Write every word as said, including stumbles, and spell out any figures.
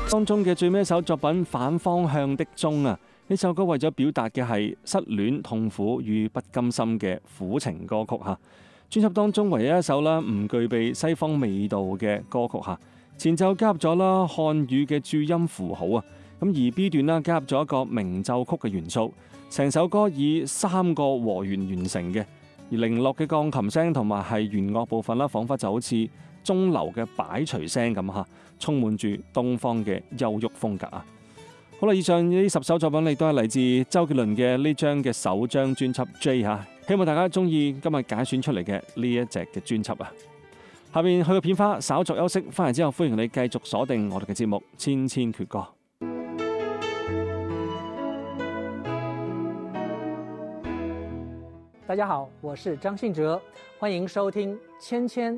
當中嘅最尾一首作品《反方向的鐘》啊，呢首歌為咗表達嘅係失戀、痛苦與不甘心嘅苦情歌曲嚇。專輯當中唯一一首啦唔具備西方味道嘅歌曲嚇。前奏加入咗啦漢語嘅注音符號啊，咁而 B 段啦加入咗一個鳴奏曲嘅元素，成首歌以三個和弦完成嘅。而零落嘅鋼琴聲同埋係弦樂部分啦，彷彿就好似鐘樓嘅擺錘聲咁嚇，充滿住東方嘅憂鬱風格啊！好啦，以上呢十首作品亦都係嚟自周杰倫嘅呢張嘅首張專輯 J 嚇，希望大家中意今日揀選出嚟嘅呢一隻嘅專輯啊！下面去個片花，稍作休息，翻嚟之後歡迎你繼續鎖定我哋嘅節目《千千闕歌》。 大家好，我是張信哲，歡迎收聽《千千